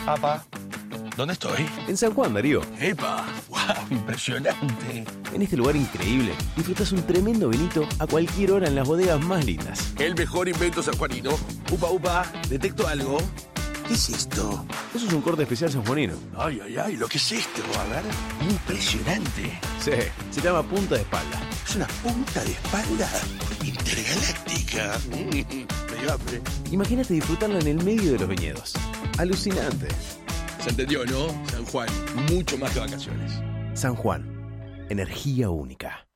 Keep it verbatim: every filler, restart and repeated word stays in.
Papá, ¿dónde estoy? En San Juan, Darío. ¡Epa! ¡Wow! Impresionante. En este lugar increíble, disfrutas un tremendo vinito a cualquier hora en las bodegas más lindas. El mejor invento sanjuanino. Upa, upa, detecto algo. ¿Qué es esto? Eso es un corte especial sanjuanino. Ay, ay, ay, ¿lo que es esto? A ver. Impresionante. Sí, se llama punta de espalda. ¿Es una punta de espalda intergaláctica? Mm, me dio hambre. Imagínate disfrutarla en el medio de los viñedos. Alucinante. Se entendió, ¿no? San Juan, mucho más que vacaciones. San Juan, energía única.